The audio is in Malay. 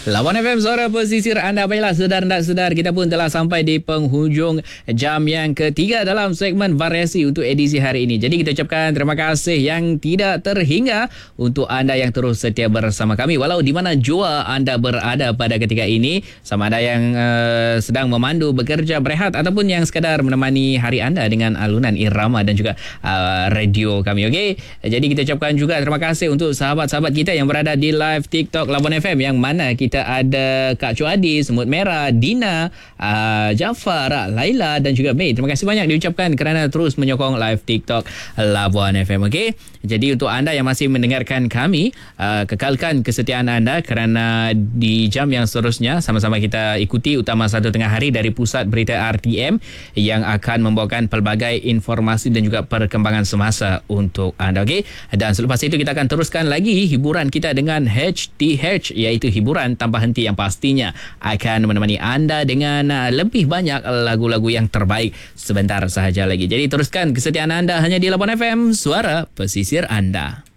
Lawan FM Suara Pesisir anda. Baiklah, sedar tak sedar, kita pun telah sampai di penghujung jam yang ketiga dalam segmen variasi untuk edisi hari ini. Jadi kita ucapkan terima kasih yang tidak terhingga untuk anda yang terus setia bersama kami. Walau di mana jua anda berada pada ketika ini, sama ada yang sedang memandu, bekerja, berehat ataupun yang sekadar menemani hari anda dengan alunan irama dan juga radio kami. Okey. Jadi kita ucapkan juga terima kasih untuk sahabat-sahabat kita yang berada di live TikTok Lawan FM, yang mana kita ada Kak Cuadi, Semut Merah, Dina, Jafar, Laila dan juga May. Terima kasih banyak diucapkan kerana terus menyokong live TikTok Labuan FM. Okey. Jadi untuk anda yang masih mendengarkan kami, kekalkan kesetiaan anda kerana di jam yang seterusnya sama-sama kita ikuti Utama Satu Tengah Hari dari Pusat Berita RTM yang akan membawakan pelbagai informasi dan juga perkembangan semasa untuk anda. Okey. Dan selepas itu kita akan teruskan lagi hiburan kita dengan HTH, iaitu hiburan tanpa henti yang pastinya akan menemani anda dengan lebih banyak lagu-lagu yang terbaik sebentar sahaja lagi. Jadi teruskan kesetiaan anda hanya di Labuan FM, Suara Pesisir anda.